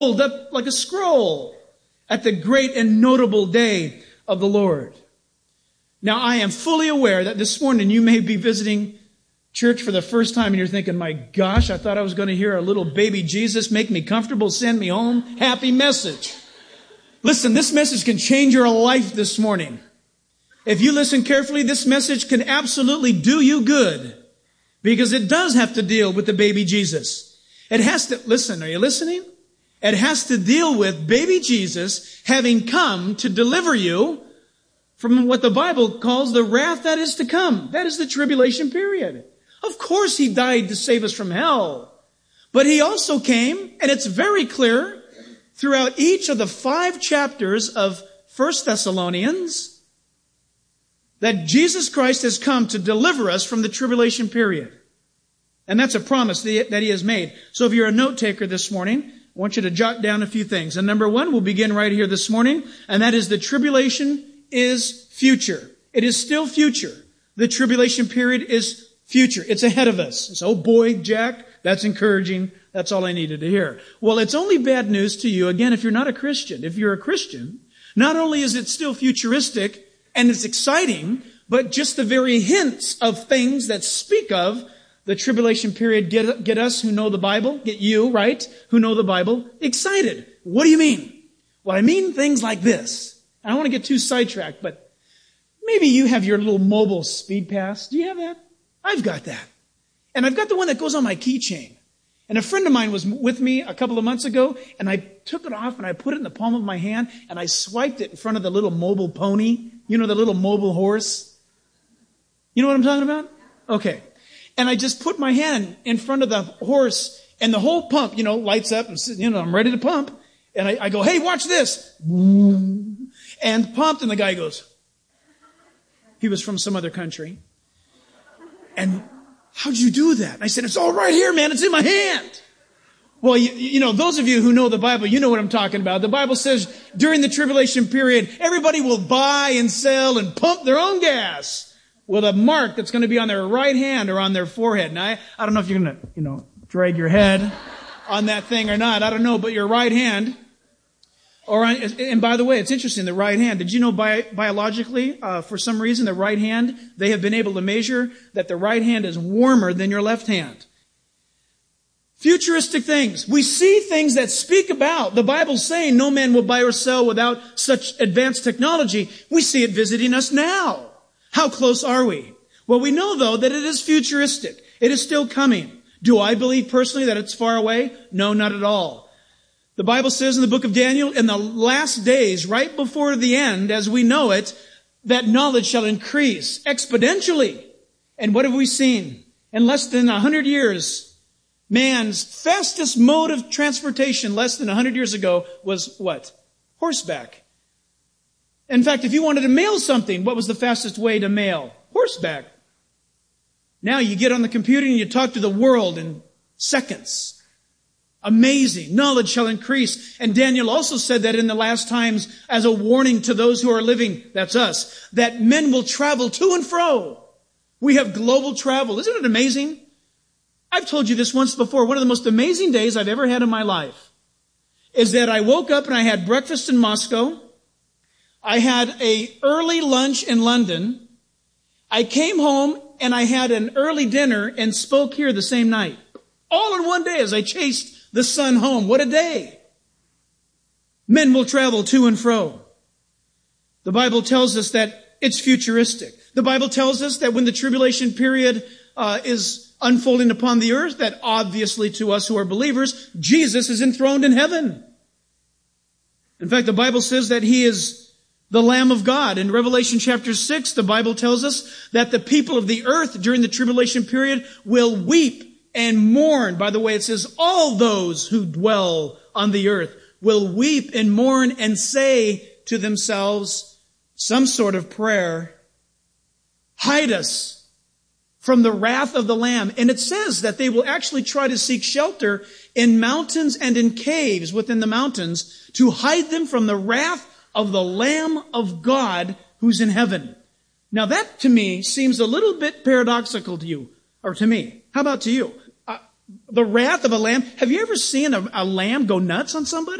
up like a scroll at the great and notable day of the Lord. Now, I am fully aware that this morning you may be visiting church for the first time and you're thinking, my gosh, I thought I was going to hear a little baby Jesus make me comfortable, send me home, happy message. Listen, this message can change your life this morning. If you listen carefully, this message can absolutely do you good because it does have to deal with the baby Jesus. It has to, listen, are you listening? It has to deal with baby Jesus having come to deliver you from what the Bible calls the wrath that is to come. That is the tribulation period. Of course he died to save us from hell. But he also came, and it's very clear throughout each of the 5 chapters of 1 Thessalonians, that Jesus Christ has come to deliver us from the tribulation period. And that's a promise that he has made. So if you're a note taker this morning, I want you to jot down a few things. And number 1, we'll begin right here this morning, and that is the tribulation is future. It is still future. The tribulation period is future. It's ahead of us. So, oh boy, Jack, that's encouraging. That's all I needed to hear. Well, it's only bad news to you, again, if you're not a Christian. If you're a Christian, not only is it still futuristic and it's exciting, but just the very hints of things that speak of the tribulation period get us who know the Bible, get you, right, who know the Bible, excited. What do you mean? Well, I mean things like this. I don't want to get too sidetracked, but maybe you have your little mobile speed pass. Do you have that? I've got that. And I've got the one that goes on my keychain. And a friend of mine was with me a couple of months ago, and I took it off and I put it in the palm of my hand, and I swiped it in front of the little mobile pony. You know, the little mobile horse? You know what I'm talking about? Okay. And I just put my hand in front of the horse, and the whole pump, lights up, and, I'm ready to pump. And I go, hey, watch this. And pumped, and the guy goes, he was from some other country. And how'd you do that? And I said, it's all right here, man. It's in my hand. Well, those of you who know the Bible, you know what I'm talking about. The Bible says during the tribulation period, everybody will buy and sell and pump their own gas with a mark that's going to be on their right hand or on their forehead. Now, I don't know if you're going to, drag your head on that thing or not. I don't know, but your right hand, and by the way, it's interesting, the right hand. Did you know biologically, for some reason, the right hand, they have been able to measure that the right hand is warmer than your left hand. Futuristic things. We see things that speak about the Bible saying no man will buy or sell without such advanced technology. We see it visiting us now. How close are we? Well, we know, though, that it is futuristic. It is still coming. Do I believe personally that it's far away? No, not at all. The Bible says in the book of Daniel, in the last days, right before the end, as we know it, that knowledge shall increase exponentially. And what have we seen? In less than 100 years, man's fastest mode of transportation less than 100 years ago was what? Horseback. In fact, if you wanted to mail something, what was the fastest way to mail? Horseback. Now you get on the computer and you talk to the world in seconds. Amazing. Knowledge shall increase. And Daniel also said that in the last times as a warning to those who are living, that's us, that men will travel to and fro. We have global travel. Isn't it amazing? I've told you this once before. One of the most amazing days I've ever had in my life is that I woke up and I had breakfast in Moscow. I had an early lunch in London. I came home and I had an early dinner and spoke here the same night. All in one day as I chased the sun home. What a day. Men will travel to and fro. The Bible tells us that it's futuristic. The Bible tells us that when the tribulation period is unfolding upon the earth, that obviously to us who are believers, Jesus is enthroned in heaven. In fact, the Bible says that he is the Lamb of God. In Revelation chapter 6, the Bible tells us that the people of the earth during the tribulation period will weep and mourn. By the way, it says all those who dwell on the earth will weep and mourn and say to themselves some sort of prayer, hide us from the wrath of the Lamb. And it says that they will actually try to seek shelter in mountains and in caves within the mountains to hide them from the wrath of the Lamb of God who's in heaven. Now that to me seems a little bit paradoxical to you, or to me. How about to you? the wrath of a lamb. Have you ever seen a lamb go nuts on somebody?